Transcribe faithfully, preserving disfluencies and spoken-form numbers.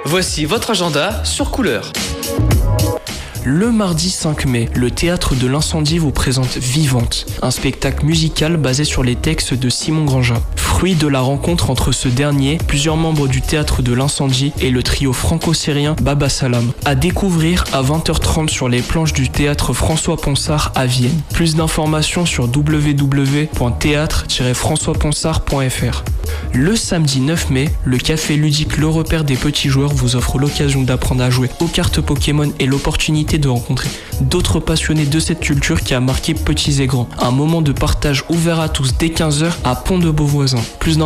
Voici votre agenda sur Couleur. Le mardi cinq mai, le Théâtre de l'Incendie vous présente Vivante, un spectacle musical basé sur les textes de Simon Grangin. Fruit de la rencontre entre ce dernier, plusieurs membres du Théâtre de l'Incendie et le trio franco-syrien Baba Salam. À découvrir à vingt heures trente sur les planches du Théâtre François Ponsard à Vienne. Plus d'informations sur w w w point théâtre tiret françois ponsard point f r. Le samedi neuf mai, le café ludique Le Repère des Petits Joueurs vous offre l'occasion d'apprendre à jouer aux cartes Pokémon et l'opportunité de rencontrer d'autres passionnés de cette culture qui a marqué petits et grands. Un moment de partage ouvert à tous dès quinze heures à Pont de Beauvoisin. Plus